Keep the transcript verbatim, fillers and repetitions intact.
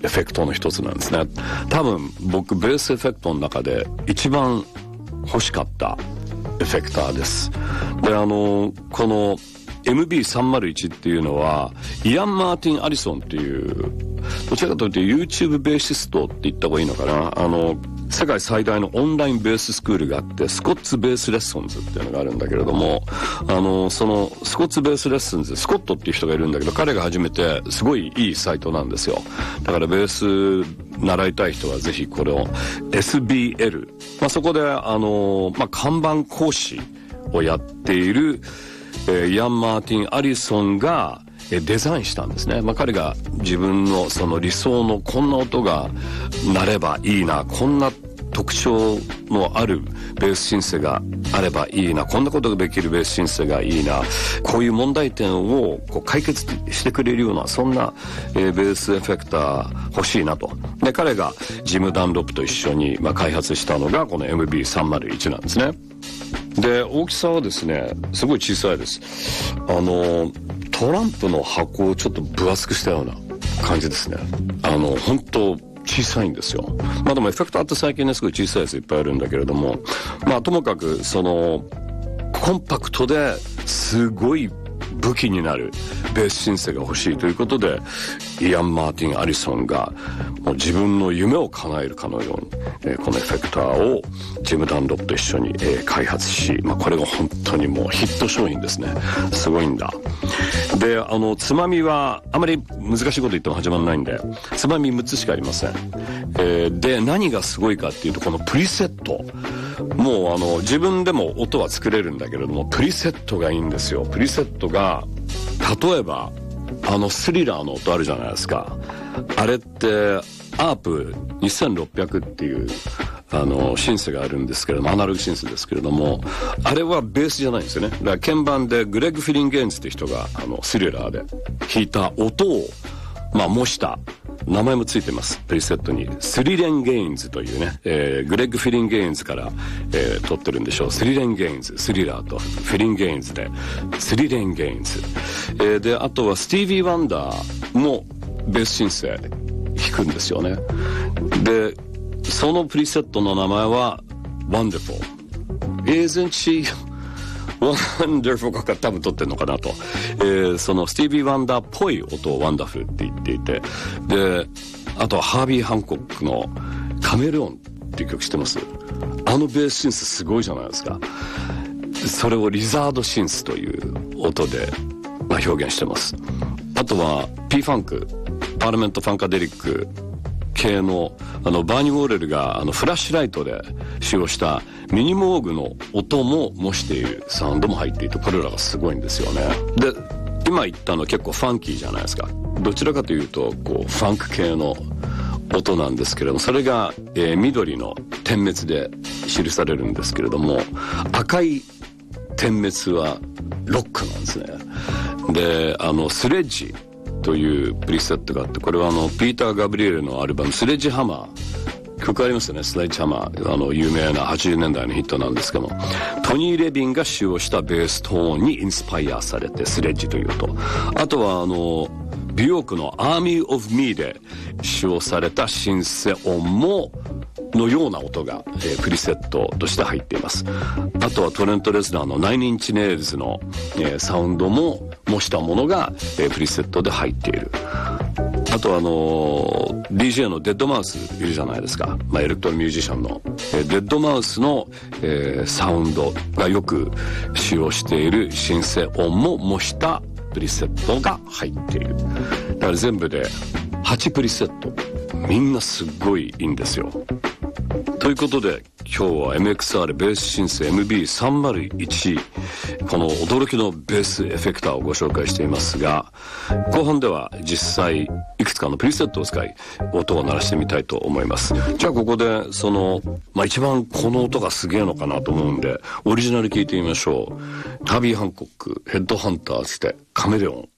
エフェクトの一つなんですね。多分僕ベースエフェクトの中で一番欲しかったエフェクターです。で、あのこの エムビーさんまるいち っていうのはイアン・マーティン・アリソンっていうどちらかというと YouTube ベーシストって言った方がいいのかな。あの世界最大のオンラインベーススクールがあってスコッツベースレッスンズっていうのがあるんだけれども、あのそのスコッツベースレッスンズ、スコットっていう人がいるんだけど彼が始めてすごいいいサイトなんですよ。だからベース習いたい人はぜひこれを エスビーエル、まあ、そこであの、まあ、看板講師をやっている、えー、イアン・マーティン・アリソンがデザインしたんですね。まあ、彼が自分のその理想のこんな音が鳴ればいいな、こんな特徴のあるベースシンセがあればいいな、こんなことができるベースシンセがいいな、こういう問題点をこう解決してくれるようなそんな、えー、ベースエフェクター欲しいなと。で、彼がジム・ダンロップと一緒に、まあ、開発したのがこの エムビーさんまるいち なんですね。で、大きさはですねすごい小さいです。あのトランプの箱をちょっと分厚くしたような感じですね。あの本当小さいんですよ。まあでもエフェクターって最近ねすごい小さいやついっぱいあるんだけれども、まあともかくそのコンパクトですごい武器になるベースシンセが欲しいということでイアン・マーティン・アリソンがもう自分の夢を叶えるかのように、えー、このエフェクターをジム・ダンロップと一緒に、えー、開発し、まあ、これが本当にもうヒット商品ですね。すごいんだ。で、あのつまみはあまり難しいこと言っても始まらないんでつまみむっつしかありません。えー、で何がすごいかっていうとこのプリセット、もうあの自分でも音は作れるんだけれどもプリセットがいいんですよ。プリセットが例えばあのスリラーの音あるじゃないですか。あれってアープにせんろっぴゃくっていうあのシンセがあるんですけれども、アナログシンセですけれども、あれはベースじゃないんですよね。だから鍵盤でグレッグ・フィリンゲーンズって人があのスリラーで弾いた音をまあ模した名前もついてます。プリセットにスリレンゲインズというね、えー、グレッグ・フィリンゲインズから、えー、取ってるんでしょう。スリレンゲインズ、スリラーとフィリンゲインズでスリレンゲインズ、えー、であとはスティービー・ワンダーもベースシンセ弾くんですよね。でそのプリセットの名前は Wonderful Isn't she Wonderful か多分取ってんのかなと、えー、そのスティービー・ワンダーっぽい音を Wonderful って言っていて、であとはハービー・ハンコックのカメレオンっていう曲知ってます？あのベースシンセすごいじゃないですか。それをリザードシンスという音で、まあ、表現してます。あとは P ファンクパーラメント・ファンカデリック系のあのバーニー・ウォーレルがあのフラッシュライトで使用したミニモーグの音も模しているサウンドも入っていて、これらがすごいんですよね。で今言ったの結構ファンキーじゃないですか。どちらかというとこうファンク系の音なんですけれども、それが、えー、緑の点滅で記されるんですけれども、赤い点滅はロックなんですね。であのスレッジというプリセットがあって、これはあのピーター・ガブリエルのアルバムスレッジハマー、曲ありますよね。スレッジハマー、あの有名なはちじゅうねんだいのヒットなんですけども、トニー・レビンが使用したベーストーンにインスパイアされてスレッジというと、あとはあのビヨークのアーミー・オブ・ミーで使用されたシンセ音ものような音が、えー、プリセットとして入っています。あとはトレント・レズナーのナインインチネイルズの、えー、サウンドも模したものが、えー、プリセットで入っている。あとはあのー、ディージェー のデッドマウスいるじゃないですか、まあ、エレクトロミュージシャンの、えー、デッドマウスの、えー、サウンドがよく使用しているシンセ音も模したプリセットが入っている。だから全部ではちプリセット、みんなすっごいいいんですよ。ということで今日は エムエックスアール ベースシンセ エムビーさんまるいち、 この驚きのベースエフェクターをご紹介していますが、後半では実際いくつかのプリセットを使い音を鳴らしてみたいと思います。じゃあここでその、まあ、一番この音がすげえのかなと思うんでオリジナル聞いてみましょう。ハービー・ハンコックヘッドハンターズでカメレオン。